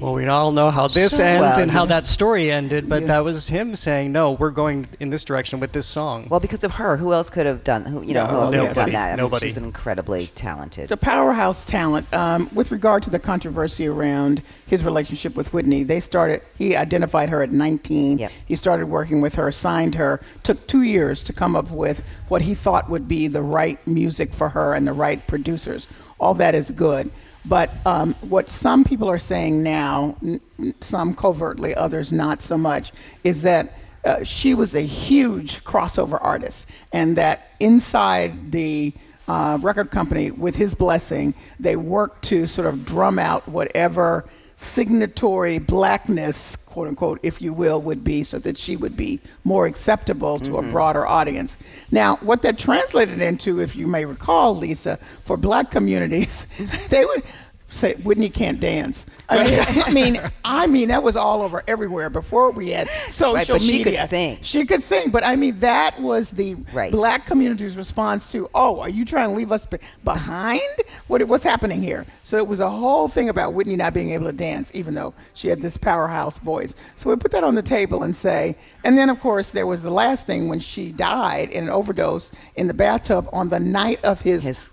Well, we all know how this ends and how yes. that story ended, but that was him saying, no, we're going in this direction with this song. Well, because of her, who else could have done? Who else could have done that? I mean, Nobody. she's an incredibly talented. It's a powerhouse talent. With regard to the controversy around his relationship with Whitney, he identified her at 19. Yep. He started working with her, signed her, took 2 years to come up with what he thought would be the right music for her and the right producers. All that is good. But what some people are saying now, some covertly, others not so much, is that she was a huge crossover artist, and that inside the record company, with his blessing, they worked to sort of drum out whatever signatory blackness, quote unquote, if you will, would be, so that she would be more acceptable to a broader audience. Now, what that translated into, if you may recall, Lisa, for black communities, they would say Whitney can't dance. I mean, that was all over everywhere before we had social but she media. could sing. She could sing, but I mean, that was the Right. black community's response to, oh, are you trying to leave us behind? What's happening here? So it was a whole thing about Whitney not being able to dance, even though she had this powerhouse voice. So we put that on the table and say, and then of course there was the last thing when she died in an overdose in the bathtub on the night of his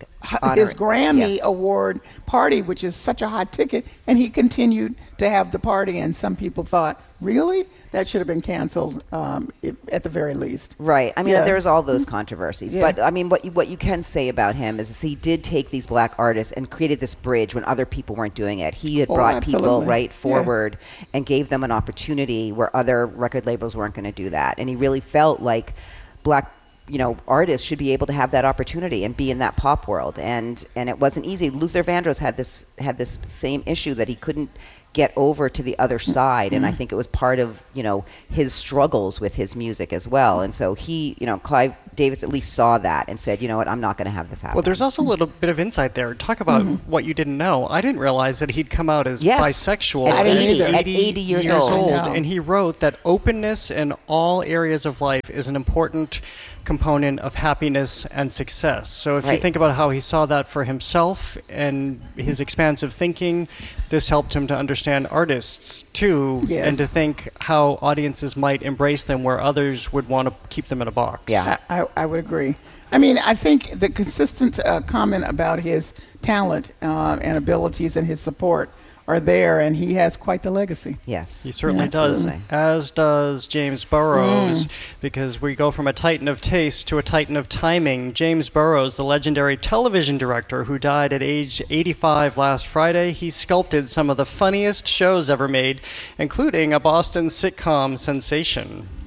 Grammy Award party, which is such a hot ticket, and he continued to have the party, and some people thought, really? That should have been canceled at the very least. Right. I mean, there's all those controversies. Yeah. But, I mean, what you can say about him is he did take these black artists and created this bridge when other people weren't doing it. He had brought people forward and gave them an opportunity where other record labels weren't going to do that. And he really felt like black artists should be able to have that opportunity and be in that pop world. And it wasn't easy. Luther Vandross had this same issue that he couldn't get over to the other side. And I think it was part of, his struggles with his music as well. And so he, Clive Davis at least saw that and said, you know what, I'm not going to have this happen. Well, there's also a little bit of insight there. Talk about what you didn't know. I didn't realize that he'd come out as bisexual at 80 years old. And he wrote that openness in all areas of life is an important component of happiness and success. So if you think about how he saw that for himself and his expansive thinking, this helped him to understand artists too, and to think how audiences might embrace them where others would want to keep them in a box. Yeah. I would agree. I mean, I think the consistent comment about his talent and abilities and his support are there, and he has quite the legacy. Yes. He certainly does, as does James Burrows, because we go from a titan of taste to a titan of timing. James Burrows, the legendary television director who died at age 85 last Friday, he sculpted some of the funniest shows ever made, including a Boston sitcom sensation.